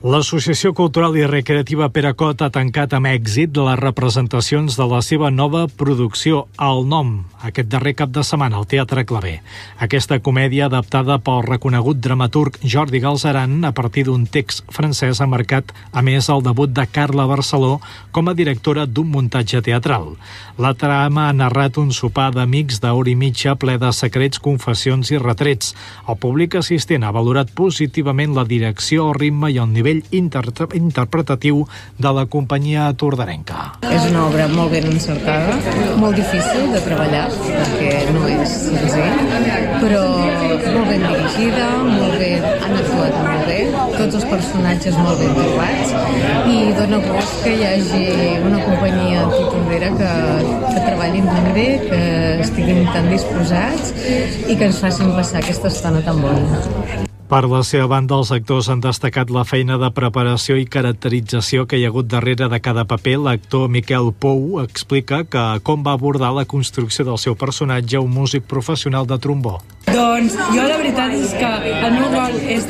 L'Associació Cultural i Recreativa Peracot ha tancat amb èxit les representacions de la seva nova producció, El Nom, aquest darrer cap de setmana al Teatre Clavé. Aquesta comèdia, adaptada pel reconegut dramaturg Jordi Galceran a partir d'un text francès, ha marcat, a més, el debut de Carla Barceló com a directora d'un muntatge teatral. La trama ha narrat un sopar d'amics d'hora i mitja ple de secrets, confessions i retrets. El públic assistent ha valorat positivament la direcció, el ritme i el nivell interpretatiu de la companyia tordarenca. És una obra molt ben encertada, molt difícil de treballar, perquè no és senzill, però molt ben dirigida, han actuat molt bé, tots els personatges molt ben trobats, i dona gust que hi hagi una companyia titulera que treballin tan bé, que estiguin tan disposats i que ens facin passar aquesta estona tan bona. Per la seva banda, els actors han destacat la feina de preparació i caracterització que hi ha hagut darrere de cada paper. L'actor Miquel Pou explica com va abordar la construcció del seu personatge, un músic professional de trombó. Doncs jo la veritat és que el meu rol és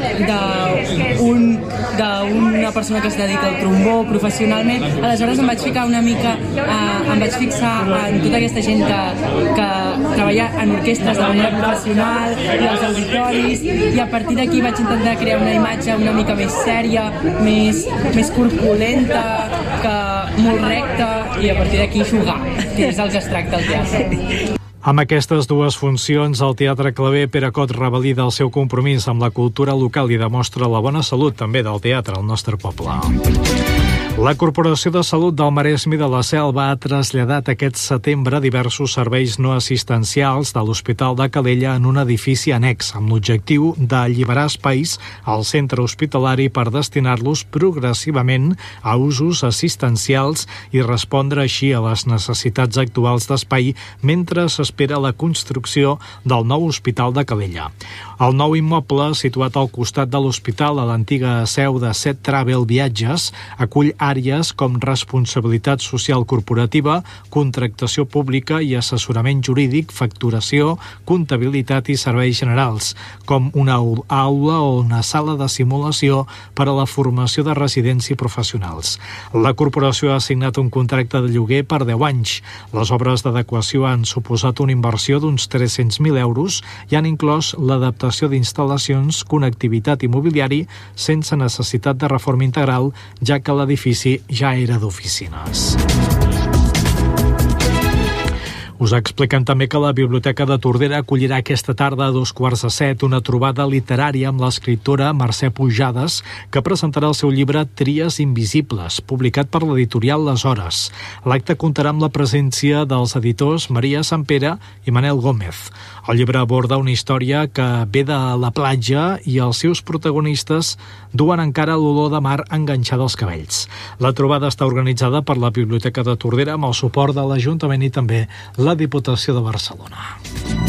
d'una persona que es dedica al trombó professionalment. Aleshores em vaig fixar en tota aquesta gent que treballa en orquestres de manera professional i als auditoris, i a partir d'aquí vaig intentar crear una imatge una mica més sèria, més corpulenta, molt recta, i a partir d'aquí jugar, que és el que es tracta al teatre. Amb aquestes dues funcions, el Teatre Clavé Peracot revalida el seu compromís amb la cultura local i demostra la bona salut també del teatre al nostre poble. La Corporació de Salut del Maresme i de la Selva ha traslladat aquest setembre diversos serveis no assistencials de l'Hospital de Calella en un edifici annex, amb l'objectiu d'alliberar espais al centre hospitalari per destinar-los progressivament a usos assistencials i respondre així a les necessitats actuals d'espai mentre s'espera la construcció del nou Hospital de Calella. El nou immoble, situat al costat de l'hospital a l'antiga seu de Set Travel Viatges, acull àrees com responsabilitat social corporativa, contractació pública i assessorament jurídic, facturació, comptabilitat i serveis generals, com una aula o una sala de simulació per a la formació de residents i professionals. La corporació ha signat un contracte de lloguer per 10 anys. Les obres d'adequació han suposat una inversió d'uns 300.000 euros i han inclòs l'adaptació d'instal·lacions, connectivitat i mobiliari sense necessitat de reforma integral, ja que l'edifici ja era d'oficines. Us expliquem també que la Biblioteca de Tordera acollirà aquesta tarda a 7:15 una trobada literària amb l'escriptora Mercè Pujades, que presentarà el seu llibre Tries invisibles, publicat per l'editorial Les Hores. L'acte comptarà amb la presència dels editors Maria Sampere i Manel Gómez. El llibre aborda una història que ve de la platja i els seus protagonistes duen encara l'olor de mar enganxada als cabells. La trobada està organitzada per la Biblioteca de Tordera amb el suport de l'Ajuntament i també la Diputació de Barcelona.